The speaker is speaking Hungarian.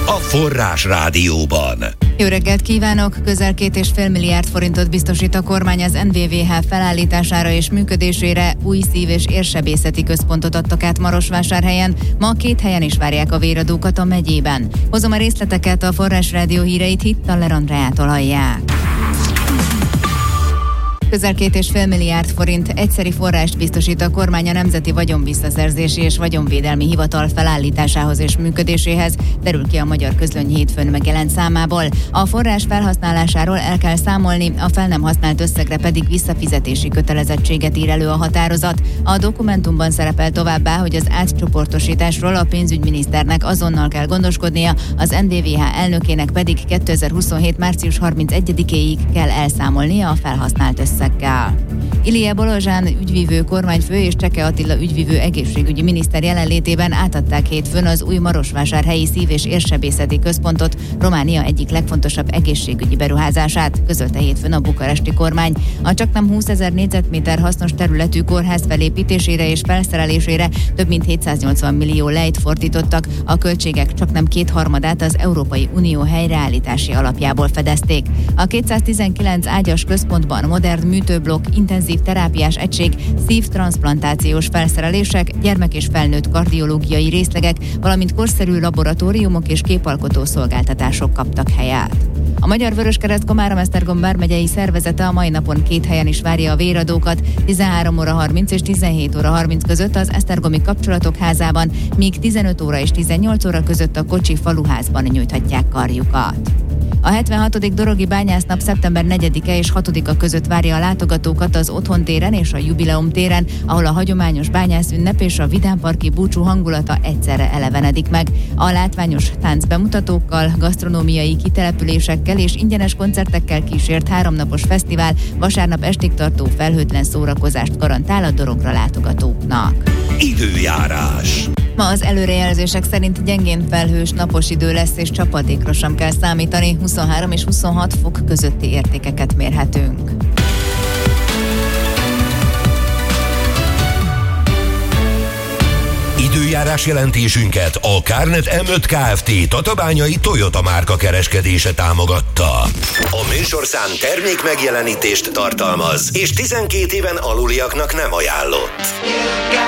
a Forrás Rádióban. Jó reggelt kívánok! Közel 2,5 milliárd forintot biztosít a kormány az NVVH felállítására és működésére. Új szív- és érsebészeti központot adtak át Marosvásárhelyen. Ma 2 helyen is várják a véradókat a megyében. Hozom a részleteket, a Forrás Rádió híreit Hittaller Andreától hallják. Közel 2,5 milliárd forint egyszeri forrást biztosít a kormány a Nemzeti Vagyonvisszaszerzési és Vagyonvédelmi Hivatal felállításához és működéséhez, derül ki a Magyar Közlöny hétfőn megjelent számából. A forrás felhasználásáról el kell számolni, a fel nem használt összegre pedig visszafizetési kötelezettséget ír elő a határozat. A dokumentumban szerepel továbbá, hogy az átcsoportosításról a pénzügyminiszternek azonnal kell gondoskodnia, az NVVH elnökének pedig 2027. március 31-éig kell elszámolnia a felhasznált összeggel. Ilie Bolozsán ügyvívő kormányfő és Cseke Attila ügyvívő egészségügyi miniszter jelenlétében átadták hétfőn az új marosvásárhelyi szív- és érsebészeti központot, Románia egyik legfontosabb egészségügyi beruházását, közölte hétfőn a bukaresti kormány. A csaknem 20 000 négyzetméter hasznos területű kórház felépítésére és felszerelésére több mint 780 millió lejt fordítottak, a költségek csaknem 2/3 az Európai Unió helyreállítási alapjából fedezték. A 219 ágyas központban modern műtőblokk, intenzív terápiás egység, szívtranszplantációs felszerelések, gyermek- és felnőtt kardiológiai részlegek, valamint korszerű laboratóriumok és képalkotó szolgáltatások kaptak helyet. A Magyar Vöröskereszt Komárom-Esztergom vármegyei szervezete a mai napon 2 helyen is várja a véradókat, 13:30 és 17:30 között az Esztergomi Kapcsolatok Házában, míg 15 óra és 18 óra között a Kocsi Faluházban nyújthatják karjukat. A 76. Dorogi Bányásznap szeptember 4-e és 6-a között várja a látogatókat az Otthon téren és a Jubileum téren, ahol a hagyományos bányászünnep és a vidámparki búcsú hangulata egyszerre elevenedik meg. A látványos táncbemutatókkal, gasztronómiai kitelepülésekkel és ingyenes koncertekkel kísért 3 napos fesztivál vasárnap estig tartó felhőtlen szórakozást garantál a Dorogra látogatóknak. Időjárás. Ma az előrejelzések szerint gyengén felhős napos idő lesz, és csapadékra sem kell számítani, 23 és 26 fok közötti értékeket mérhetünk. Időjárás jelentésünket a Kárnet M5 Kft. Tatabányai Toyota márka kereskedése támogatta. A műsorszám termék megjelenítést tartalmaz, és 12 éven aluliaknak nem ajánlott.